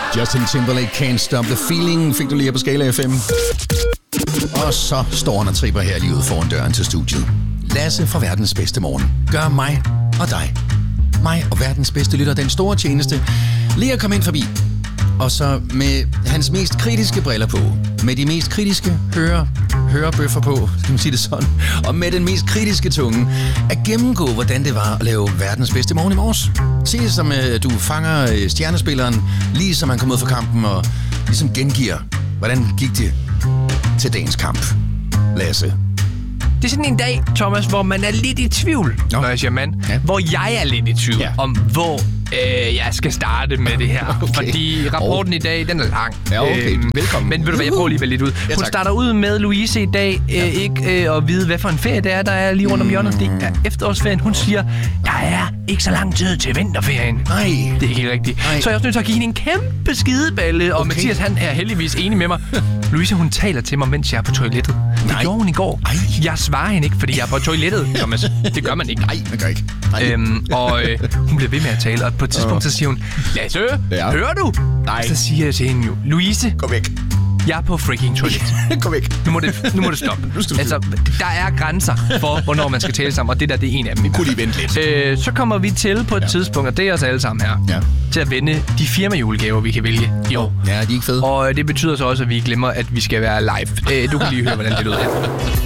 Justin Timberlake, Can't Stop the Feeling, fik du lige her på Skala FM. Og så står han og tripper her lige ude foran døren til studiet. Lasse fra Verdens Bedste Morgen gør mig og dig, mig og verdens bedste lytter, den store tjeneste, lige at komme ind forbi. Og så med hans mest kritiske briller på, med de mest kritiske hørebøffer på, skal man sige det sådan, og med den mest kritiske tunge, at gennemgå, hvordan det var at lave Verdens Bedste Morgen i morges. Se det som, du fanger stjernespilleren, lige som han kom ud fra kampen, og ligesom gengiver, hvordan gik det til dagens kamp. Lasse. Det er sådan en dag, Thomas, hvor man er lidt i tvivl, når jeg siger mand. Ja. Hvor jeg er lidt i tvivl om, hvor jeg skal starte med det her. Okay. Fordi rapporten i dag, den er lang. Ja, okay. Velkommen. Men ved du hvad, jeg prøver lige lidt ud. Ja, hun starter ud med Louise i dag, ikke at vide, hvad for en ferie det er, der er lige rundt om hjørnet. Det er efterårsferien. Hun siger, der er ikke så lang tid til vinterferien. Nej. Det er ikke helt rigtigt. Nej. Så jeg er også nødt til at give hende en kæmpe skideballe, og Mathias, han er heldigvis enig med mig. Louise, hun taler til mig, mens jeg er på toilettet. Det gjorde hun i går. Ej. Jeg svarer hende ikke, fordi jeg er på toilettet, Thomas. Det gør man ikke. Nej, det gør ikke. Hun bliver ved med at tale, og på et tidspunkt så siger hun, Lasse, hører du? Nej. Så siger jeg til hende jo, Louise, gå væk. Jeg er på freaking toilet. Kom væk. Nu må det stoppe. Altså, der er grænser for, hvornår man skal tale sammen, og det der, det er en af dem. Kunne lige vente lidt. Så kommer vi til på et tidspunkt, og det er os alle sammen her, til at vende de firmajulegaver, vi kan vælge i år. Ja, de er ikke fede. Og det betyder så også, at vi glemmer, at vi skal være live. Du kan lige høre, hvordan det lyder her.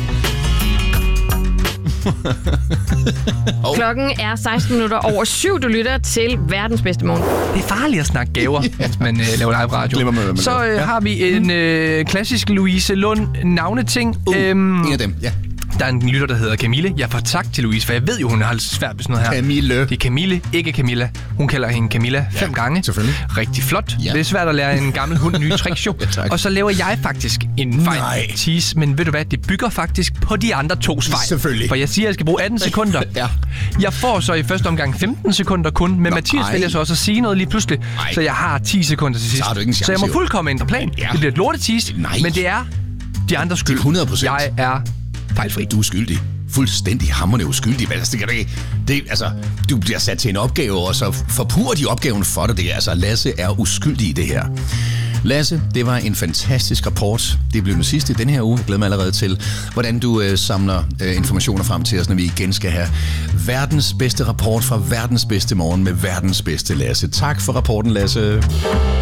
Klokken er 16:16. Du lytter til Verdens Bedste Morgen. Det er farligt at snakke gaver, mens man laver live radio. Så har vi en klassisk Louise Lund navneting. En af dem, ja. Der er en lytter, der hedder Camille. Jeg får tak til Louise, for jeg ved jo, hun har svært ved sådan noget her. Camille. Det er Camille, ikke Camilla. Hun kalder hende Camilla 5 gange. Selvfølgelig. Rigtig flot. Ja. Det er svært at lære en gammel hund nye tricks, jo. Og så laver jeg faktisk en fejl tease, men ved du hvad, det bygger faktisk på de andre tos fejl. Selvfølgelig. For jeg siger, at jeg skal bruge 18 sekunder. Jeg får så i første omgang 15 sekunder kun, men Mathias vælger så også at sige noget lige pludselig. Så jeg har 10 sekunder til sidst. Så jeg må fuldkommen ændre plan. Det bliver et lortetease, men det er de andres skyld. 100%. Jeg er fejlfri. Du er skyldig. Fuldstændig hamrende uskyldig. Du bliver sat til en opgave, og så forpurer de opgaven for dig. Lasse er uskyldig i det her. Lasse, det var en fantastisk rapport. Det blev den sidste i den her uge. Jeg glæder mig allerede til, hvordan du samler informationer frem til os, når vi igen skal have verdens bedste rapport fra Verdens Bedste Morgen med verdens bedste Lasse. Tak for rapporten, Lasse.